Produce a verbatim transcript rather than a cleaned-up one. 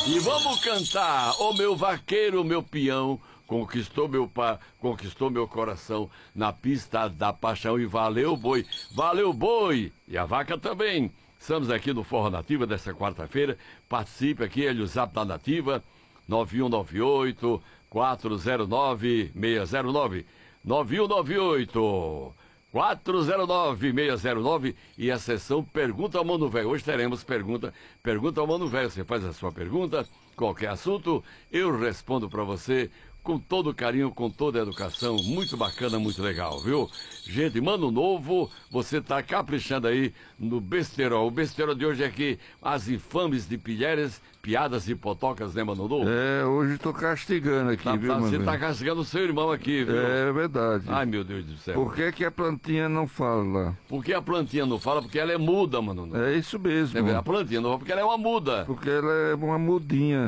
E vamos cantar, ô meu vaqueiro, meu peão, conquistou meu pa, conquistou meu coração na pista da paixão e valeu boi, valeu boi, e a vaca também. Estamos aqui no Forró Nativa desta quarta-feira, participe aqui, ele o zap da Nativa, nove um nove oito, quatro zero nove, seis zero nove, nove um nove oito, quatro zero nove, seis zero nove e a sessão Pergunta ao Mano Velho. Hoje teremos pergunta, pergunta ao Mano Velho. Você faz a sua pergunta, qualquer assunto, eu respondo para você com todo carinho, com toda a educação, muito bacana, muito legal, viu? Gente, Mano Novo, você tá caprichando aí no besterol. O besterol de hoje é que as infames de pilhérias, piadas e potocas, né, Mano Novo? É, hoje tô castigando aqui, Tá, viu, tá, mano? você tá castigando o seu irmão aqui, viu? É verdade. Ai, meu Deus do céu. Por que que a plantinha não fala? Por que a plantinha não fala? Porque ela é muda, Mano Novo. É isso mesmo. A plantinha não fala porque ela é uma muda. Porque ela é uma mudinha.